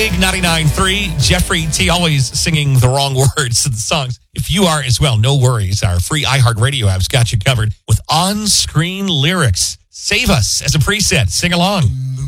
Big 99.3. Jeffrey T. always singing the wrong words to the songs. If you are as well, no worries. Our free iHeartRadio app's got you covered with on-screen lyrics. Save us as a preset. Sing along.